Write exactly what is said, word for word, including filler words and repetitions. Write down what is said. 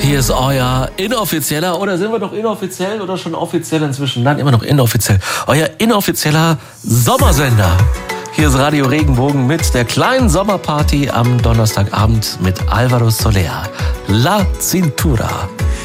Hier ist euer inoffizieller, oder sind wir noch inoffiziell oder schon offiziell inzwischen? Nein, immer noch inoffiziell. Euer inoffizieller Sommersender. Hier ist Radio Regenbogen mit der kleinen Sommerparty am Donnerstagabend mit Alvaro Soler. La Cintura.